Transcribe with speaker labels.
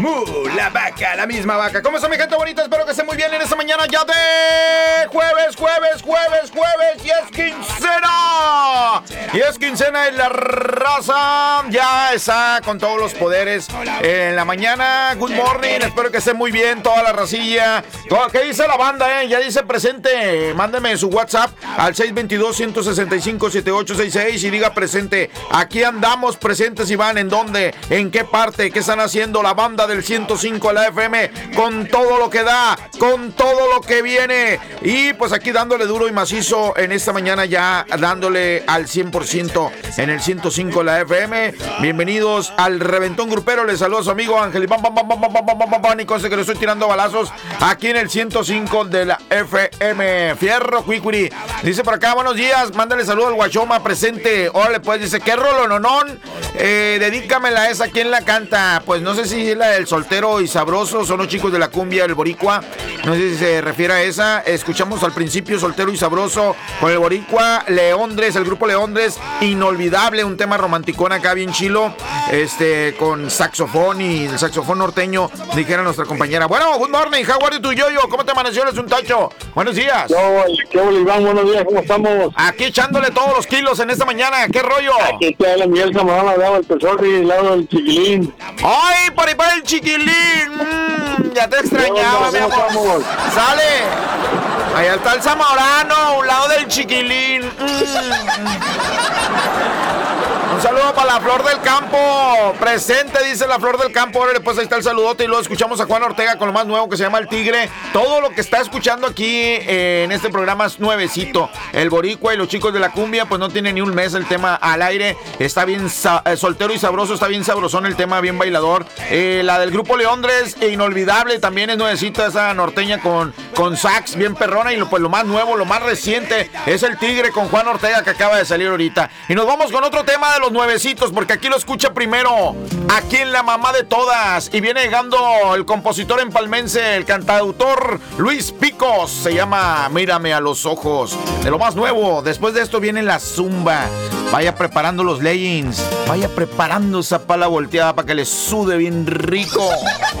Speaker 1: La vaca, la misma vaca. ¿Cómo está mi gente bonita? Espero que estén muy bien en esta mañana ya de jueves. Y es quincena. Y es quincena y la raza ya está con todos los poderes en la mañana. Good morning, espero que estén muy bien toda la racilla. ¿Qué dice la banda? Ya dice presente. Mándeme su WhatsApp al 622-165-7866 y diga presente. Aquí andamos presentes, Iván. ¿En dónde? ¿En qué parte? ¿Qué están haciendo la banda del 105 a la FM? Con todo lo que da, con todo lo que viene. Y pues aquí dándole duro y macizo en esta mañana, ya dándole al 100% en el 105 a la FM. Bienvenidos al Reventón Grupero. Les saludo a su amigo Ángel. Y conste que le estoy tirando balazos aquí en el 105 de la FM. Fierro, Cuicuri. Dice por acá, buenos días. Mándale saludo al Guachoma presente. Órale, pues dice, ¿qué rolo nonón? Dedícamela esa. ¿Quién la canta? Pues no sé si es la del Soltero y Sabroso. Son los chicos de la cumbia del Boricua. No sé si se refiere a esa. Escuchamos al principio Soltero y Sabroso con el Boricua. Leondres, el grupo Leondres. Inolvidable, un tema romanticón acá bien chilo. Con saxofón y el saxofón norteño, dijera nuestra compañera. Bueno, good morning, how are you, tu yoyo? ¿Cómo te amaneció? Eres un tacho. Buenos días.
Speaker 2: ¿Qué hola, Iván? Buenos días, ¿cómo estamos?
Speaker 1: Aquí echándole todos los kilos en esta mañana. ¿Qué rollo?
Speaker 2: Aquí te habla Miguel Camarón, al lado del Pesorri y al lado del Chiquilín.
Speaker 1: ¡Ay, por ahí para el Chiquilín! Ya te extrañaba, mi amor. ¡Sale! Allá está el Zamorano, a un lado del Chiquilín. Un saludo para la Flor del Campo. Presente, dice la Flor del Campo. Ahora pues ahí está el saludote. Y luego escuchamos a Juan Ortega con lo más nuevo que se llama El Tigre. Todo lo que está escuchando aquí en este programa es nuevecito. El Boricua y los chicos de la cumbia, pues no tiene ni un mes el tema al aire. Está bien soltero y sabroso. Está bien sabrosón el tema, bien bailador. La del grupo Leondres, inolvidable. También es nuevecita esa norteña con sax, bien perrona. Y pues lo más nuevo, lo más reciente es El Tigre con Juan Ortega, que acaba de salir ahorita. Y nos vamos con otro tema de los nuevecitos, porque aquí lo escucha primero, aquí en la mamá de todas, y viene llegando el compositor empalmense, el cantautor Luis Picos, se llama Mírame a los ojos, de lo más nuevo. Después de esto viene la zumba. Vaya preparando los leggings, vaya preparando esa pala volteada para que le sude bien rico.